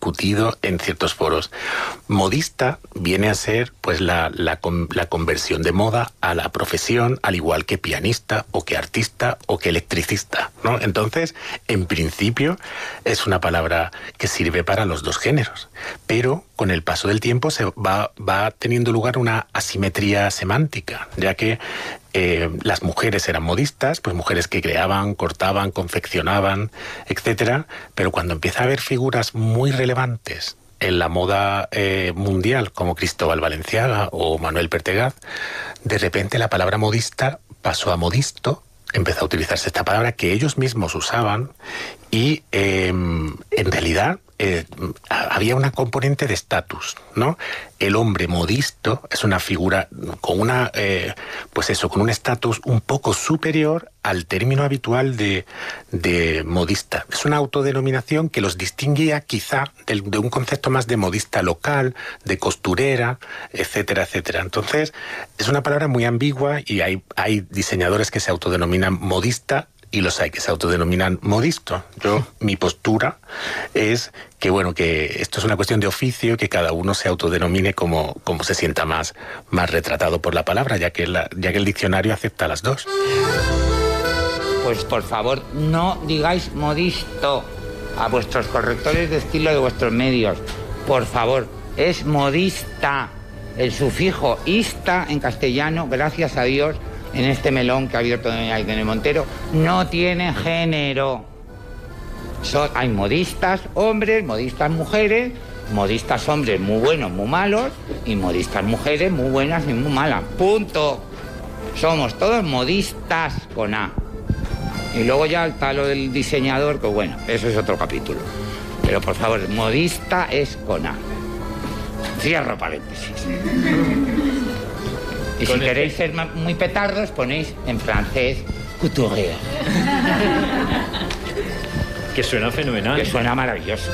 discutido en ciertos foros. Modista viene a ser pues la conversión de moda a la profesión, al igual que pianista o que artista o que electricista, ¿no? Entonces, en principio, es una palabra que sirve para los dos géneros, pero con el paso del tiempo se va teniendo lugar una asimetría semántica, ya que las mujeres eran modistas, pues mujeres que creaban, cortaban, confeccionaban, etcétera, pero cuando empieza a haber figuras muy relevantes en la moda mundial, como Cristóbal Valenciaga o Manuel Pertegaz, de repente la palabra modista pasó a modisto, empezó a utilizarse esta palabra que ellos mismos usaban y en realidad había una componente de estatus, ¿no? El hombre modisto es una figura con una, pues eso, con un estatus un poco superior al término habitual de modista. Es una autodenominación que los distinguía quizá de un concepto más de modista local, de costurera, etcétera, etcétera. Entonces, es una palabra muy ambigua y hay diseñadores que se autodenominan modista y los hay que se autodenominan modisto. Mi postura es que, bueno, que esto es una cuestión de oficio, que cada uno se autodenomine como se sienta más retratado por la palabra, ya que el diccionario acepta las dos. Pues por favor, no digáis modisto a vuestros correctores de estilo de vuestros medios. Por favor, es modista. El sufijo ista en castellano, gracias a Dios, en este melón que ha abierto Irene Montero, no tiene género. Hay modistas hombres, modistas mujeres, modistas hombres muy buenos, muy malos, y modistas mujeres muy buenas y muy malas. Punto. Somos todos modistas con A. Y luego ya está lo del diseñador, que bueno, eso es otro capítulo. Pero por favor, modista es con A. Cierro paréntesis. Y si queréis ser muy petardos, ponéis en francés couturier. Que suena fenomenal. Que suena maravilloso.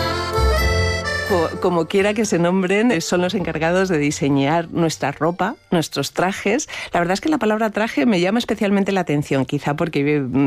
Como quiera que se nombren, son los encargados de diseñar nuestra ropa, nuestros trajes. La verdad es que la palabra traje me llama especialmente la atención, quizá porque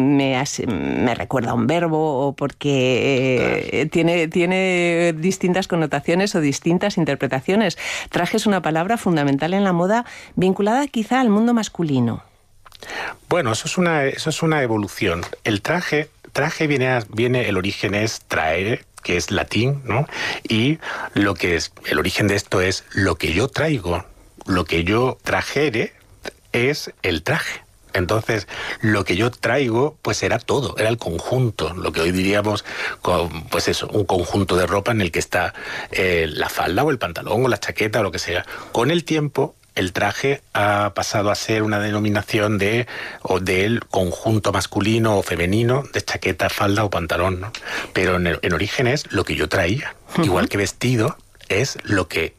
me recuerda a un verbo o porque tiene distintas connotaciones o distintas interpretaciones. Traje es una palabra fundamental en la moda, vinculada quizá al mundo masculino. Bueno, eso es una evolución. El traje viene, el origen es traere, que es latín, ¿no? Y lo que es el origen de esto es lo que yo traigo, lo que yo trajere es el traje. Entonces, lo que yo traigo, pues era todo, era el conjunto, lo que hoy diríamos, pues eso, un conjunto de ropa en el que está la falda o el pantalón o la chaqueta o lo que sea. Con el tiempo, el traje ha pasado a ser una denominación del conjunto masculino o femenino de chaqueta, falda o pantalón, ¿no? Pero en origen es lo que yo traía. Igual que vestido es lo que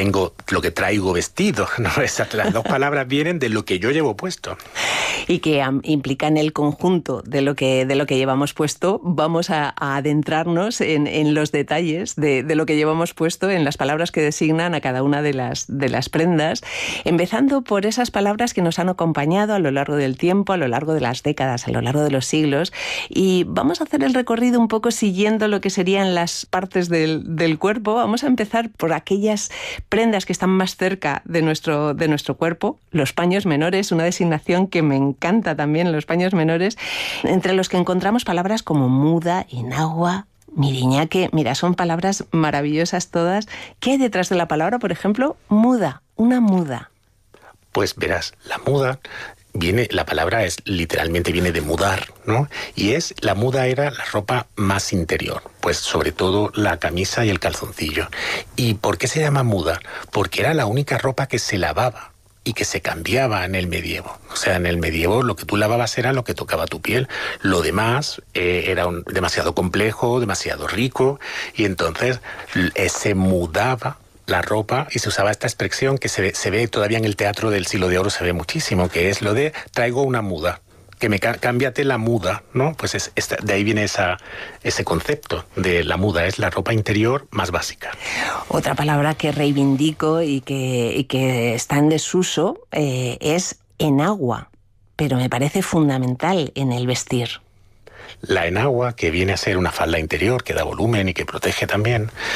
traigo vestido, ¿no? Las dos palabras vienen de lo que yo llevo puesto. Y que implican el conjunto de lo que llevamos puesto. Vamos a adentrarnos en los detalles de lo que llevamos puesto, en las palabras que designan a cada una de las prendas, empezando por esas palabras que nos han acompañado a lo largo del tiempo, a lo largo de las décadas, a lo largo de los siglos. Y vamos a hacer el recorrido un poco siguiendo lo que serían las partes del cuerpo. Vamos a empezar por aquellas prendas que están más cerca de nuestro cuerpo, los paños menores, una designación que me encanta también, los paños menores, entre los que encontramos palabras como muda, enagua, miriñaque. Mira, son palabras maravillosas todas. ¿Qué hay detrás de la palabra, por ejemplo, muda? Una muda. Pues verás, la muda la palabra literalmente viene de mudar, ¿no? Y la muda era la ropa más interior, pues sobre todo la camisa y el calzoncillo. ¿Y por qué se llama muda? Porque era la única ropa que se lavaba y que se cambiaba en el medievo. O sea, en el medievo lo que tú lavabas era lo que tocaba tu piel. Lo demás era demasiado complejo, demasiado rico, y entonces se mudaba la ropa y se usaba esta expresión que se ve todavía en el teatro del Siglo de Oro, se ve muchísimo, que es lo de traigo una muda, que cámbiate la muda, ¿no? Pues de ahí viene ese concepto de la muda, es la ropa interior más básica. Otra palabra que reivindico y que está en desuso es enagua, pero me parece fundamental en el vestir. La enagua, que viene a ser una falda interior que da volumen y que protege también,